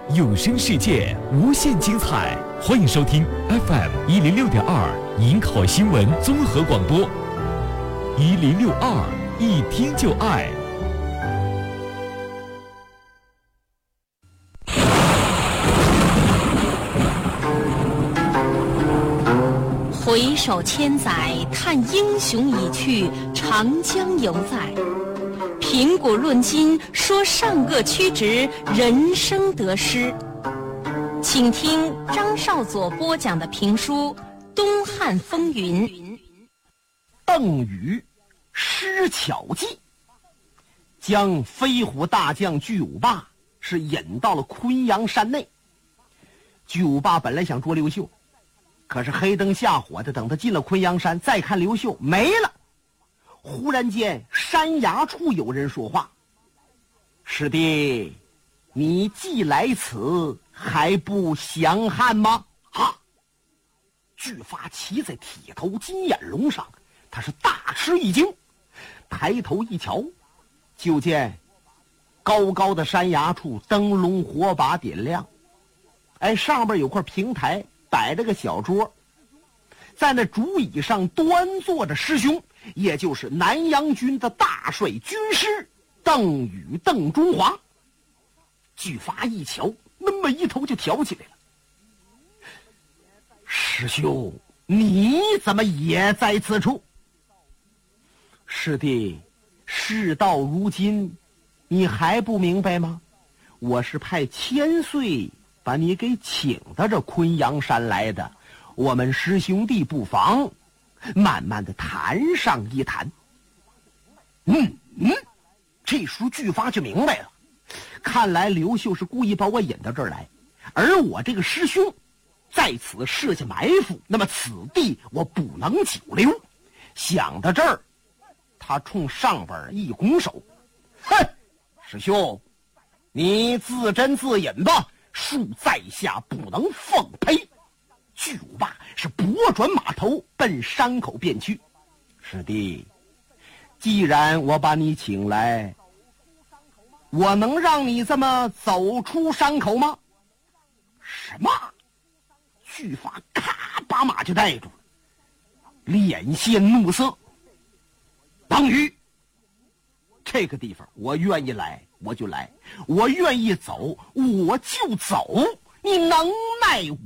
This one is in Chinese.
有声世界无限精彩，欢迎收听 FM106.2 营口新闻综合广播，1062一听就爱。 回首千载，叹英雄已去，长江犹在。评古论今，说上个曲直，人生得失。请听张少佐播讲的评书《东汉风云》。 邓禹施巧计，将飞虎大将巨无霸是引到了昆阳山内。巨无霸本来想捉刘秀，可是黑灯瞎火的，等他进了昆阳山，再看刘秀没了。忽然间，山崖处有人说话：“师弟，你既来此，还不降汉吗？”哈！巨发骑在铁头金眼龙上，他是大吃一惊，抬头一瞧，就见高高的山崖处灯笼火把点亮，上边有块平台，摆着个小桌，在那竹椅上端坐着师兄，也就是南阳军的大帅军师邓禹邓中华。巨发一瞧，那么一头就挑起来了：“师兄，你怎么也在此处？”“师弟，事到如今，你还不明白吗？我是派千岁把你给请到这昆阳山来的，我们师兄弟不妨慢慢的谈上一谈。”这时候巨发就明白了，看来刘秀是故意把我引到这儿来，而我这个师兄在此设下埋伏，那么此地我不能久留。想到这儿，他冲上边一拱手：“哼，师兄，你自斟自饮吧，恕在下不能奉陪。”巨无霸是拨转马头奔山口便去。“师弟，既然我把你请来，我能让你这么走出山口吗？”“什么？”巨发咔把马就带住了，脸现怒色。“邓禹，这个地方我愿意来我就来，我愿意走我就走，你能奈